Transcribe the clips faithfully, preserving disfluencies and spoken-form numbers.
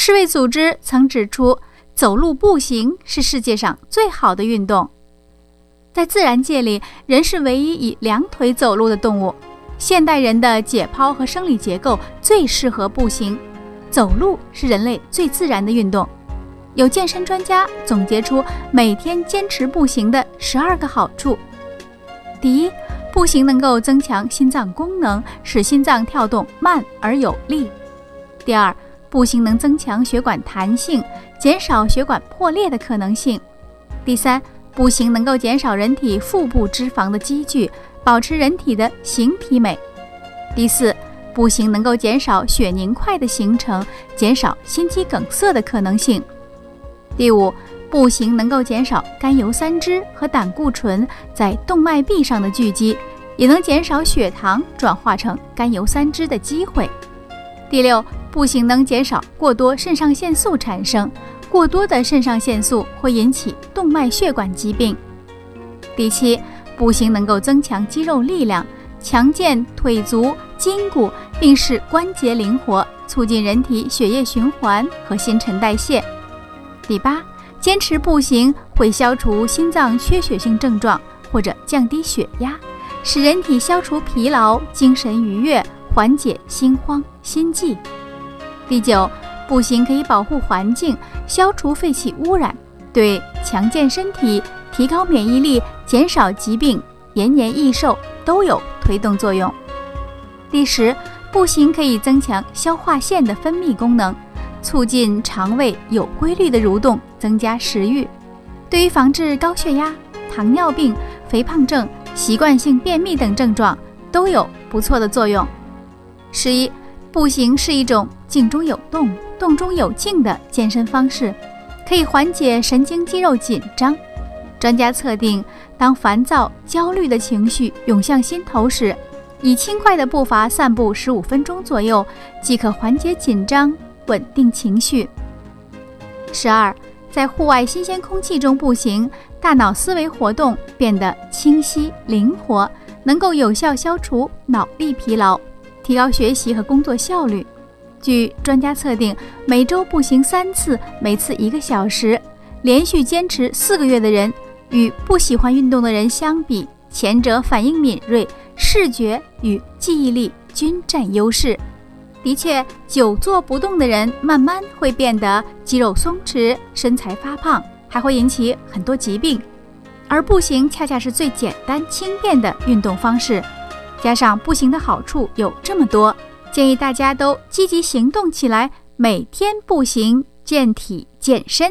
世卫组织曾指出，走路步行是世界上最好的运动。在自然界里，人是唯一以两腿走路的动物，现代人的解剖和生理结构最适合步行，走路是人类最自然的运动。有健身专家总结出每天坚持步行的十二个好处。第一，步行能够增强心脏功能，使心脏跳动慢而有力。第二，步行能增强血管弹性，减少血管破裂的可能性。第三，步行能够减少人体腹部脂肪的积聚，保持人体的形体美。第四，步行能够减少血凝块的形成，减少心肌梗塞的可能性。第五，步行能够减少甘油三酯和胆固醇在动脉壁上的聚集，也能减少血糖转化成甘油三酯的机会。第六，步行能减少过多肾上腺素产生，过多的肾上腺素会引起动脉血管疾病。第七，步行能够增强肌肉力量，强健腿足、筋骨，并使关节灵活，促进人体血液循环和新陈代谢。第八，坚持步行会消除心脏缺血性症状或者降低血压，使人体消除疲劳、精神愉悦，缓解心慌、心悸。第九，步行可以保护环境，消除废气污染，对强健身体、提高免疫力、减少疾病、延年益寿都有推动作用。第十，步行可以增强消化腺的分泌功能，促进肠胃有规律的蠕动，增加食欲，对于防治高血压、糖尿病、肥胖症、习惯性便秘等症状都有不错的作用。十一，步行是一种静中有动、动中有静的健身方式，可以缓解神经肌肉紧张。专家测定，当烦躁、焦虑的情绪涌向心头时，以轻快的步伐散步十五分钟左右，即可缓解紧张，稳定情绪。十二，在户外新鲜空气中步行，大脑思维活动变得清晰灵活，能够有效消除脑力疲劳，提高学习和工作效率。据专家测定，每周步行三次，每次一个小时，连续坚持四个月的人，与不喜欢运动的人相比，前者反应敏锐，视觉与记忆力均占优势。的确，久坐不动的人慢慢会变得肌肉松弛，身材发胖，还会引起很多疾病。而步行恰恰是最简单轻便的运动方式，加上步行的好处有这么多，建议大家都积极行动起来，每天步行，健体健身。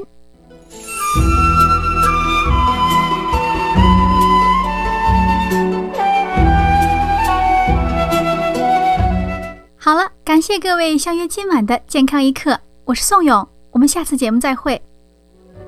好了，感谢各位相约今晚的健康一刻，我是宋勇，我们下次节目再会。